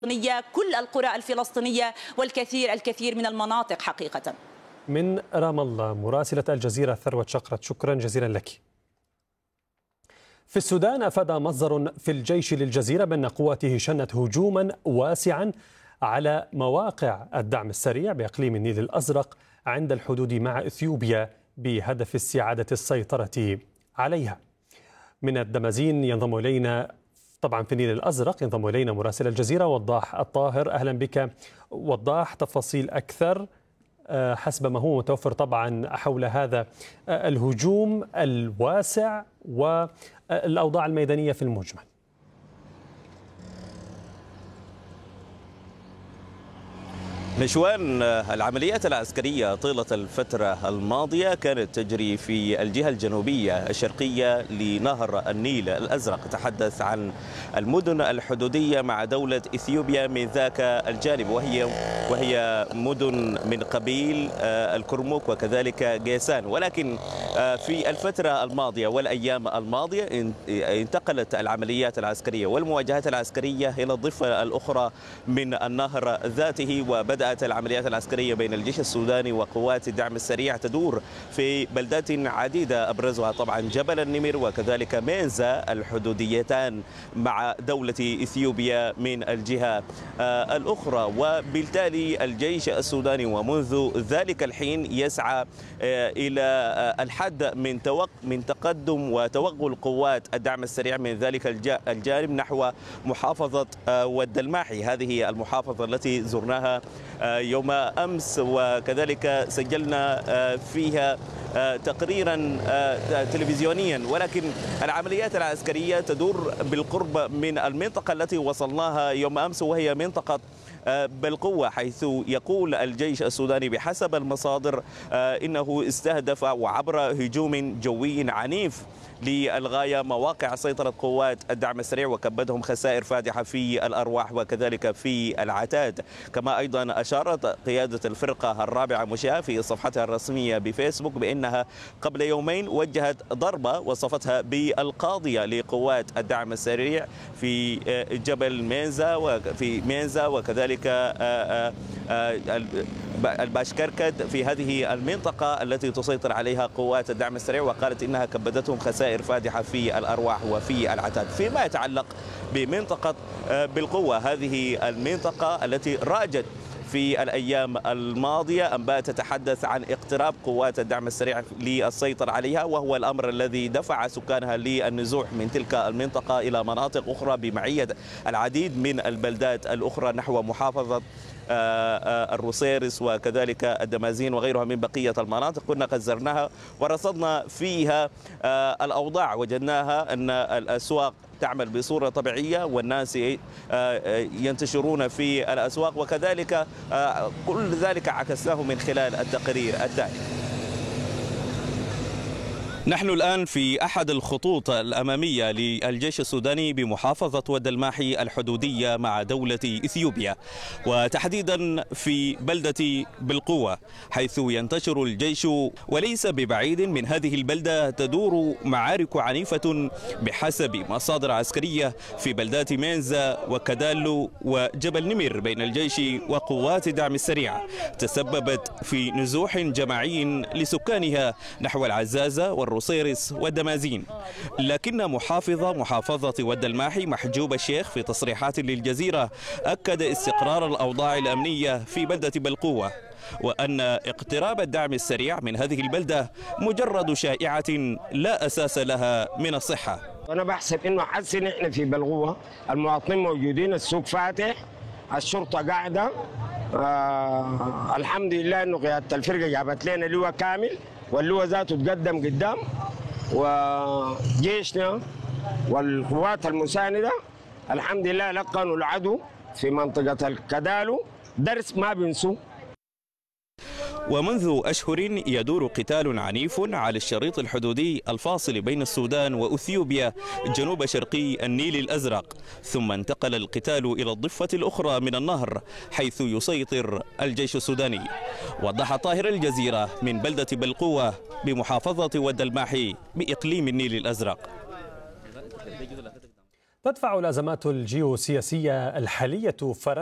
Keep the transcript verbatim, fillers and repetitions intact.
كل القرى الفلسطينية والكثير الكثير من المناطق حقيقة. من رام الله مراسلة الجزيرة ثروت شقرت، شكرا جزيلا لك. في السودان أفاد مصدر في الجيش للجزيرة بأن قواته شنت هجوما واسعا على مواقع الدعم السريع بإقليم النيل الأزرق عند الحدود مع إثيوبيا بهدف استعادة السيطرة عليها. من الدمازين ينضم إلينا طبعا في النيل الأزرق ينضم إلينا مراسل الجزيرة وضاح الطاهر. أهلا بك وضاح، تفاصيل أكثر حسب ما هو متوفر طبعا حول هذا الهجوم الواسع والأوضاع الميدانية في المجمل. نشوان، العمليات العسكرية طيلة الفترة الماضية كانت تجري في الجهة الجنوبية الشرقية لنهر النيل الأزرق. تحدث عن المدن الحدودية مع دولة إثيوبيا من ذاك الجانب، وهي وهي مدن من قبيل الكرمك وكذلك جيسان. ولكن في الفترة الماضية والأيام الماضية انتقلت العمليات العسكرية والمواجهات العسكرية إلى الضفة الأخرى من النهر ذاته، وبدأ بدأت العمليات العسكرية بين الجيش السوداني وقوات الدعم السريع تدور في بلدات عديدة، أبرزها طبعا جبل النمر وكذلك مينزا الحدوديتان مع دولة إثيوبيا من الجهة الأخرى. وبالتالي الجيش السوداني ومنذ ذلك الحين يسعى إلى الحد من توق من تقدم وتوغل قوات الدعم السريع من ذلك الجانب نحو محافظة ود الماحي. هذه المحافظة التي زرناها يوم أمس وكذلك سجلنا فيها تقريرا تلفزيونيا، ولكن العمليات العسكرية تدور بالقرب من المنطقة التي وصلناها يوم أمس، وهي منطقة بالقوة، حيث يقول الجيش السوداني بحسب المصادر إنه استهدف وعبر هجوم جوي عنيف للغاية مواقع سيطرة قوات الدعم السريع وكبدهم خسائر فادحة في الأرواح وكذلك في العتاد. كما أيضا أشارت قيادة الفرقة الرابعة مشاة في صفحتها الرسمية بفيسبوك بأنها قبل يومين وجهت ضربة وصفتها بالقاضية لقوات الدعم السريع في جبل مينزا وفي مينزا وكذلك الباشكركد في هذه المنطقة التي تسيطر عليها قوات الدعم السريع، وقالت إنها كبدتهم خسائر فادحة في الأرواح وفي العتاد. فيما يتعلق بمنطقة بالقوة، هذه المنطقة التي راجت في الأيام الماضية أنباء تتحدث عن اقتراب قوات الدعم السريع للسيطرة عليها، وهو الأمر الذي دفع سكانها للنزوح من تلك المنطقة إلى مناطق أخرى بمعية العديد من البلدات الأخرى نحو محافظة الروسيرس وكذلك الدمازين وغيرها من بقية المناطق. كنا قد زرناها ورصدنا فيها الأوضاع، وجدناها أن الأسواق تعمل بصورة طبيعية والناس ينتشرون في الأسواق، وكذلك كل ذلك عكسناه من خلال التقرير التالي. نحن الآن في أحد الخطوط الأمامية للجيش السوداني بمحافظة ود الماحي الحدودية مع دولة إثيوبيا، وتحديدا في بلدة بالقوة، حيث ينتشر الجيش. وليس ببعيد من هذه البلدة تدور معارك عنيفة بحسب مصادر عسكرية في بلدات مينزا وكدالو وجبل نمر بين الجيش وقوات الدعم السريع، تسببت في نزوح جماعي لسكانها نحو العزازة والروسيرس والدمازين. لكن محافظ محافظة ود الماحي محجوب الشيخ في تصريحات للجزيرة أكد استقرار الأوضاع الأمنية في بلدة بالقوة، وأن اقتراب الدعم السريع من هذه البلدة مجرد شائعة لا أساس لها من الصحة. أنا بحسب إنه حسن إحنا في بالقوة المواطنين موجودين، السوق فاتح، الشرطة قاعدة، آه الحمد لله إنه قيادة الفرقة جابت لنا لواء كامل، واللواء ذاته تقدم قدام، وجيشنا والقوات المساندة الحمد لله لقنوا العدو في منطقة الكدالو درس ما بنسوه. ومنذ أشهر يدور قتال عنيف على الشريط الحدودي الفاصل بين السودان وأثيوبيا جنوب شرقي النيل الأزرق، ثم انتقل القتال إلى الضفة الأخرى من النهر حيث يسيطر الجيش السوداني. وضح طاهر الجزيرة من بلدة بالقوة بمحافظة ود الماحي بإقليم النيل الأزرق. تدفع الأزمات الجيوسياسية الحالية فرنسا